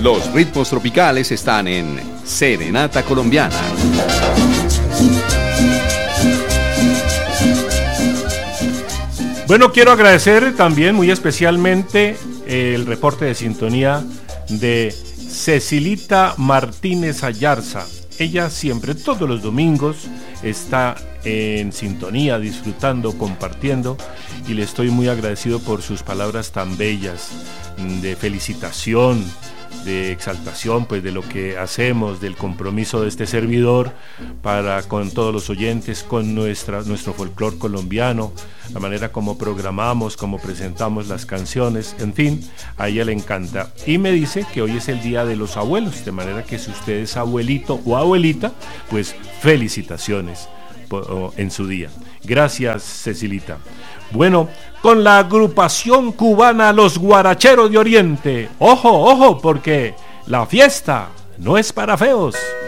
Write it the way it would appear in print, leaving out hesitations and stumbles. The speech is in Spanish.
Los ritmos tropicales están en Serenata Colombiana. Bueno, quiero agradecer también muy especialmente el reporte de sintonía de Cecilita Martínez Ayarza. Ella siempre, todos los domingos, está en sintonía, disfrutando, compartiendo, y le estoy muy agradecido por sus palabras tan bellas de felicitación, de exaltación, pues de lo que hacemos, del compromiso de este servidor para con todos los oyentes, con nuestro folclor colombiano, la manera como programamos, como presentamos las canciones, en fin, a ella le encanta. Y me dice que hoy es el Día de los Abuelos, de manera que si usted es abuelito o abuelita, pues felicitaciones en su día. Gracias, Cecilita. Bueno, con la agrupación cubana Los Guaracheros de Oriente. Ojo, ojo, porque la fiesta no es para feos.